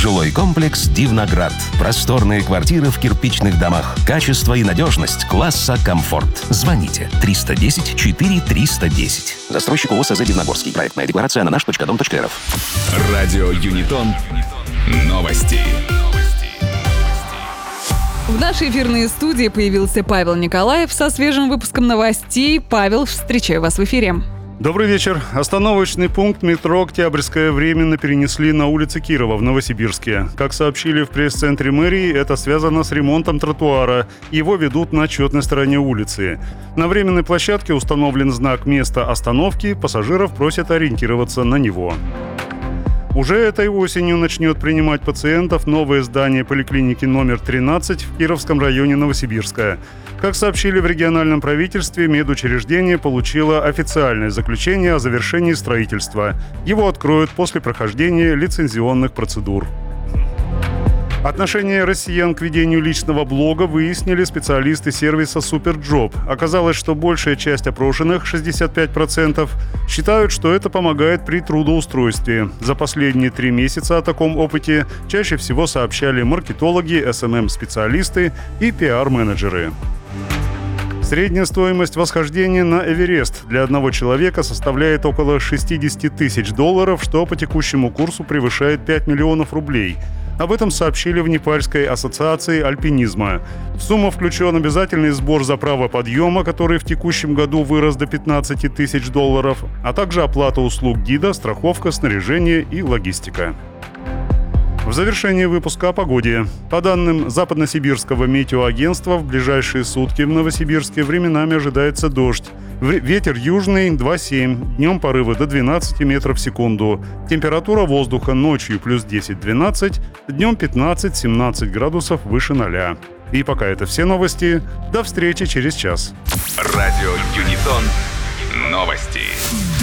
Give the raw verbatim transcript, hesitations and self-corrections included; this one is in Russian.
Жилой комплекс «Дивноград». Просторные квартиры в кирпичных домах. Качество и надежность класса комфорт. Звоните триста десять четыре триста десять. Застройщик ООО СЗ «Дивногорский». Проектная декларация на наш точка дом точка рф. Радио Юнитон. Новости. В нашей эфирной студии появился Павел Николаев со свежим выпуском новостей. Павел, встречаю вас в эфире. Добрый вечер. Остановочный пункт метро «Октябрьское» временно перенесли на улице Кирова в Новосибирске. Как сообщили в пресс-центре мэрии, это связано с ремонтом тротуара. Его ведут на четной стороне улицы. На временной площадке установлен знак места остановки. Пассажиров просят ориентироваться на него. Уже этой осенью начнет принимать пациентов новое здание поликлиники номер тринадцать в Кировском районе Новосибирска. Как сообщили в региональном правительстве, медучреждение получило официальное заключение о завершении строительства. Его откроют после прохождения лицензионных процедур. Отношение россиян к ведению личного блога выяснили специалисты сервиса Superjob. Оказалось, что большая часть опрошенных, шестьдесят пять процентов, считают, что это помогает при трудоустройстве. За последние три месяца о таком опыте чаще всего сообщали маркетологи, эс эм эм-специалисты и пи ар-менеджеры. Средняя стоимость восхождения на Эверест для одного человека составляет около шестьдесят тысяч долларов, что по текущему курсу превышает пять миллионов рублей. Об этом сообщили в Непальской ассоциации альпинизма. В сумму включен обязательный сбор за право подъема, который в текущем году вырос до пятнадцать тысяч долларов, а также оплата услуг гида, страховка, снаряжение и логистика. В завершении выпуска о погоде. По данным Западносибирского метеоагентства, в ближайшие сутки в Новосибирске временами ожидается дождь. Ветер южный два семь, днем порывы до двенадцати метров в секунду. Температура воздуха ночью плюс десять-двенадцать, днем пятнадцать-семнадцать градусов выше ноля. И пока это все новости. До встречи через час. Радио Юнитон. Новости.